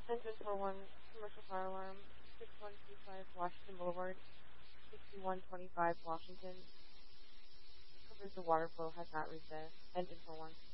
Engine 41, commercial fire alarm, 6125 Washington Boulevard, 6125 Washington. Covers the water flow has not reset. Engine 41.